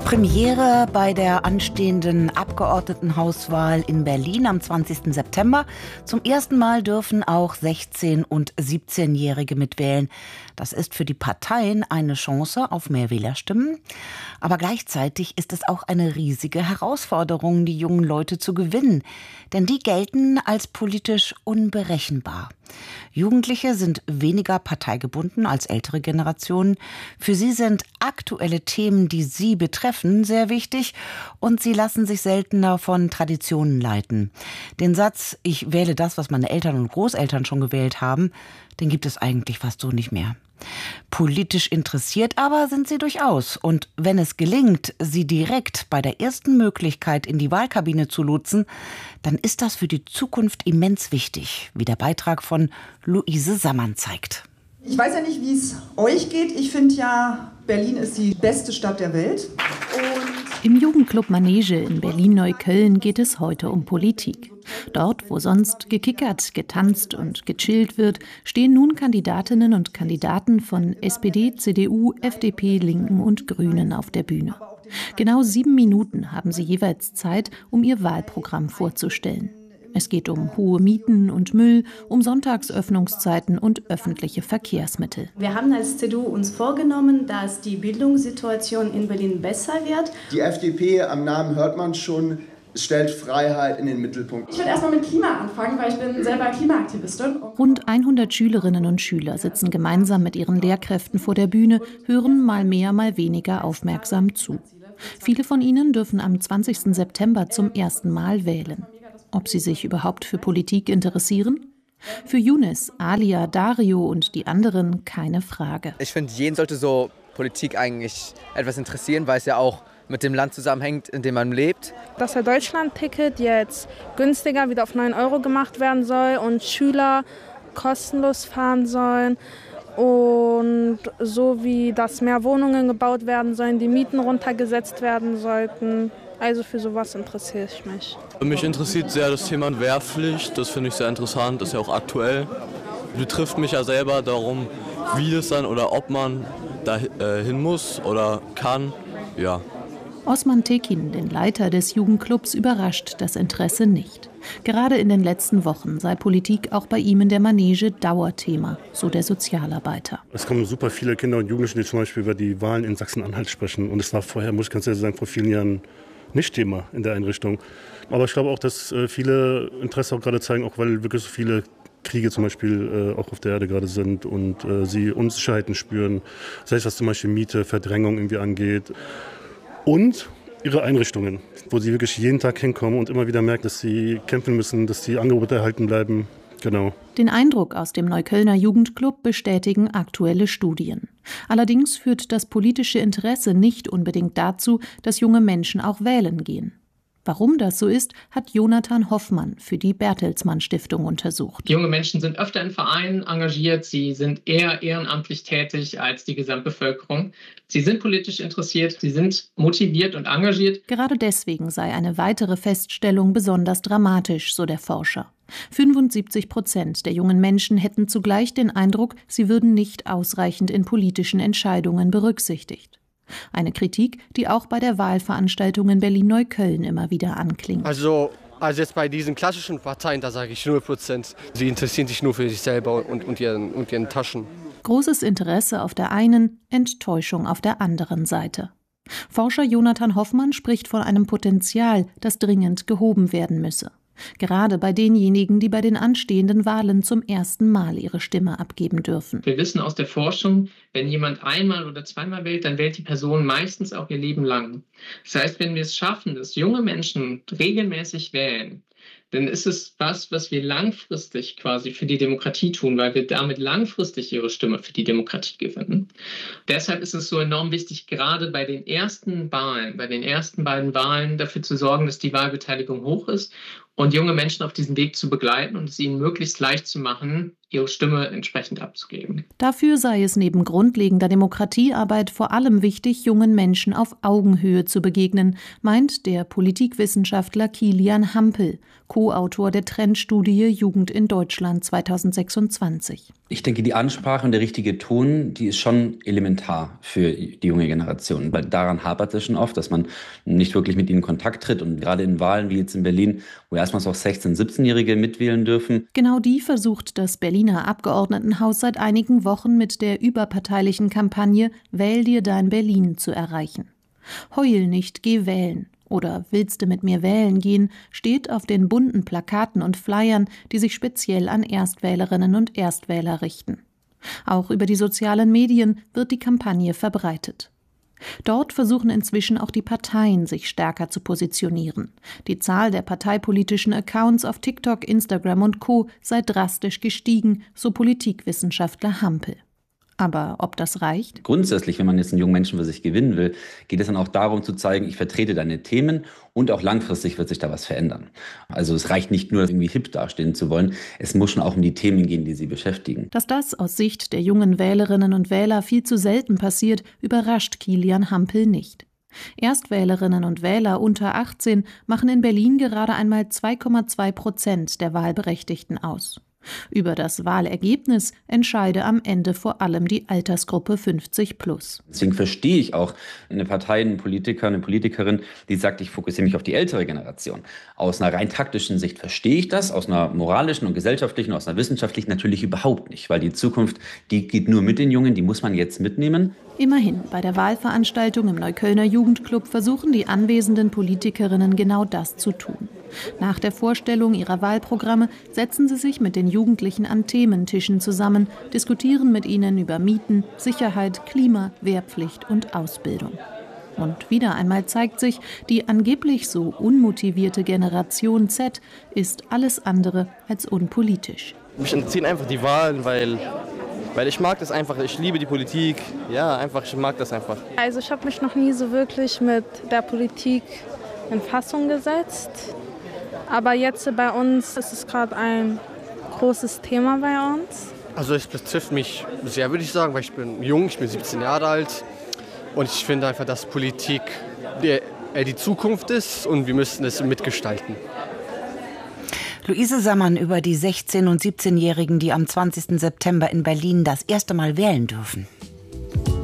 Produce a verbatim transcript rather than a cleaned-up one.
Premiere bei der anstehenden Abgeordnetenhauswahl in Berlin am zwanzigsten September. Zum ersten Mal dürfen auch sechzehn- und siebzehnjährige mitwählen. Das ist für die Parteien eine Chance auf mehr Wählerstimmen. Aber gleichzeitig ist es auch eine riesige Herausforderung, die jungen Leute zu gewinnen. Denn die gelten als politisch unberechenbar. Jugendliche sind weniger parteigebunden als ältere Generationen. Für sie sind aktuelle Themen, die sie betreffen, sehr wichtig und sie lassen sich seltener von Traditionen leiten. Den Satz, ich wähle das, was meine Eltern und Großeltern schon gewählt haben, den gibt es eigentlich fast so nicht mehr. Politisch interessiert aber sind sie durchaus. Und wenn es gelingt, sie direkt bei der ersten Möglichkeit in die Wahlkabine zu lotsen, dann ist das für die Zukunft immens wichtig, wie der Beitrag von Luise Sammann zeigt. Ich weiß ja nicht, wie es euch geht. Ich finde ja, Berlin ist die beste Stadt der Welt. Und Im Jugendclub Manege in Berlin-Neukölln geht es heute um Politik. Dort, wo sonst gekickert, getanzt und gechillt wird, stehen nun Kandidatinnen und Kandidaten von S P D, C D U, F D P, Linken und Grünen auf der Bühne. Genau sieben Minuten haben sie jeweils Zeit, um ihr Wahlprogramm vorzustellen. Es geht um hohe Mieten und Müll, um Sonntagsöffnungszeiten und öffentliche Verkehrsmittel. Wir haben als C D U uns vorgenommen, dass die Bildungssituation in Berlin besser wird. Die F D P, am Namen hört man schon, stellt Freiheit in den Mittelpunkt. Ich würde erstmal mit Klima anfangen, weil ich bin selber Klimaaktivistin. Rund hundert Schülerinnen und Schüler sitzen gemeinsam mit ihren Lehrkräften vor der Bühne, hören mal mehr, mal weniger aufmerksam zu. Viele von ihnen dürfen am zwanzigsten September zum ersten Mal wählen. Ob sie sich überhaupt für Politik interessieren? Für Younes, Alia, Dario und die anderen keine Frage. Ich finde, jeden sollte so Politik eigentlich etwas interessieren, weil es ja auch mit dem Land zusammenhängt, in dem man lebt. Dass der Deutschland-Ticket jetzt günstiger wieder auf neun Euro gemacht werden soll und Schüler kostenlos fahren sollen. Und so wie dass mehr Wohnungen gebaut werden sollen, die Mieten runtergesetzt werden sollten. Also für sowas interessiere ich mich. Mich interessiert sehr das Thema Wehrpflicht, das finde ich sehr interessant, das ist ja auch aktuell. Betrifft mich ja selber darum, wie es dann oder ob man da äh, hin muss oder kann, ja. Osman Tekin, den Leiter des Jugendclubs, überrascht das Interesse nicht. Gerade in den letzten Wochen sei Politik auch bei ihm in der Manege Dauerthema, so der Sozialarbeiter. Es kommen super viele Kinder und Jugendliche, die zum Beispiel über die Wahlen in Sachsen-Anhalt sprechen. Und es war vorher, muss ich ganz ehrlich sagen, vor vielen Jahren nicht Thema in der Einrichtung. Aber ich glaube auch, dass viele Interesse auch gerade zeigen, auch weil wirklich so viele Kriege zum Beispiel äh, auch auf der Erde gerade sind und äh, sie Unsicherheiten spüren. Sei es was zum Beispiel Miete, Verdrängung irgendwie angeht. Und ihre Einrichtungen, wo sie wirklich jeden Tag hinkommen und immer wieder merken, dass sie kämpfen müssen, dass die Angebote erhalten bleiben. Genau. Den Eindruck aus dem Neuköllner Jugendclub bestätigen aktuelle Studien. Allerdings führt das politische Interesse nicht unbedingt dazu, dass junge Menschen auch wählen gehen. Warum das so ist, hat Jonathan Hoffmann für die Bertelsmann Stiftung untersucht. Junge Menschen sind öfter in Vereinen engagiert, sie sind eher ehrenamtlich tätig als die Gesamtbevölkerung. Sie sind politisch interessiert, sie sind motiviert und engagiert. Gerade deswegen sei eine weitere Feststellung besonders dramatisch, so der Forscher. fünfundsiebzig Prozent der jungen Menschen hätten zugleich den Eindruck, sie würden nicht ausreichend in politischen Entscheidungen berücksichtigt. Eine Kritik, die auch bei der Wahlveranstaltung in Berlin-Neukölln immer wieder anklingt. Also, also jetzt bei diesen klassischen Parteien, da sage ich null Prozent. Sie interessieren sich nur für sich selber und, und, ihren, und ihren Taschen. Großes Interesse auf der einen, Enttäuschung auf der anderen Seite. Forscher Jonathan Hoffmann spricht von einem Potenzial, das dringend gehoben werden müsse. Gerade bei denjenigen, die bei den anstehenden Wahlen zum ersten Mal ihre Stimme abgeben dürfen. Wir wissen aus der Forschung, wenn jemand einmal oder zweimal wählt, dann wählt die Person meistens auch ihr Leben lang. Das heißt, wenn wir es schaffen, dass junge Menschen regelmäßig wählen, dann ist es was, was wir langfristig quasi für die Demokratie tun, weil wir damit langfristig ihre Stimme für die Demokratie gewinnen. Deshalb ist es so enorm wichtig, gerade bei den ersten Wahlen, bei den ersten beiden Wahlen dafür zu sorgen, dass die Wahlbeteiligung hoch ist und junge Menschen auf diesem Weg zu begleiten und es ihnen möglichst leicht zu machen, ihre Stimme entsprechend abzugeben. Dafür sei es neben grundlegender Demokratiearbeit vor allem wichtig, jungen Menschen auf Augenhöhe zu begegnen, meint der Politikwissenschaftler Kilian Hampel, Co-Autor der Trendstudie Jugend in Deutschland zweitausendsechsundzwanzig. Ich denke, die Ansprache und der richtige Ton, die ist schon elementar für die junge Generation. Weil daran hapert es schon oft, dass man nicht wirklich mit ihnen in Kontakt tritt. Und gerade in Wahlen wie jetzt in Berlin, wo erstmals auch sechzehn-, siebzehnjährige mitwählen dürfen. Genau die versucht das Berliner Abgeordnetenhaus seit einigen Wochen mit der überparteilichen Kampagne Wähl dir dein Berlin zu erreichen. Heul nicht, geh wählen. Oder willst du mit mir wählen gehen, steht auf den bunten Plakaten und Flyern, die sich speziell an Erstwählerinnen und Erstwähler richten. Auch über die sozialen Medien wird die Kampagne verbreitet. Dort versuchen inzwischen auch die Parteien, sich stärker zu positionieren. Die Zahl der parteipolitischen Accounts auf TikTok, Instagram und Co. sei drastisch gestiegen, so Politikwissenschaftler Hampel. Aber ob das reicht? Grundsätzlich, wenn man jetzt einen jungen Menschen für sich gewinnen will, geht es dann auch darum zu zeigen, ich vertrete deine Themen und auch langfristig wird sich da was verändern. Also es reicht nicht nur, irgendwie hip dastehen zu wollen, es muss schon auch um die Themen gehen, die sie beschäftigen. Dass das aus Sicht der jungen Wählerinnen und Wähler viel zu selten passiert, überrascht Kilian Hampel nicht. Erstwählerinnen und Wähler unter achtzehn machen in Berlin gerade einmal zwei Komma zwei Prozent der Wahlberechtigten aus. Über das Wahlergebnis entscheide am Ende vor allem die Altersgruppe fünfzig plus. Deswegen verstehe ich auch eine Partei, einen Politiker, eine Politikerin, die sagt, ich fokussiere mich auf die ältere Generation. Aus einer rein taktischen Sicht verstehe ich das, aus einer moralischen und gesellschaftlichen, aus einer wissenschaftlichen natürlich überhaupt nicht, weil die Zukunft, die geht nur mit den Jungen, die muss man jetzt mitnehmen. Immerhin, bei der Wahlveranstaltung im Neuköllner Jugendclub versuchen die anwesenden Politikerinnen genau das zu tun. Nach der Vorstellung ihrer Wahlprogramme setzen sie sich mit den Jugendlichen an Thementischen zusammen, diskutieren mit ihnen über Mieten, Sicherheit, Klima, Wehrpflicht und Ausbildung. Und wieder einmal zeigt sich, die angeblich so unmotivierte Generation Z ist alles andere als unpolitisch. Mich interessieren einfach die Wahlen, weil, weil ich mag das einfach, ich liebe die Politik. Ja, einfach, ich mag das einfach. Also ich habe mich noch nie so wirklich mit der Politik in Fassung gesetzt. Aber jetzt bei uns ist es gerade ein großes Thema bei uns. Also es betrifft mich sehr, würde ich sagen, weil ich bin jung, ich bin siebzehn Jahre alt. Und ich finde einfach, dass Politik die, die Zukunft ist und wir müssen es mitgestalten. Luise Sammann über die sechzehn- und siebzehnjährigen, die am zwanzigsten September in Berlin das erste Mal wählen dürfen.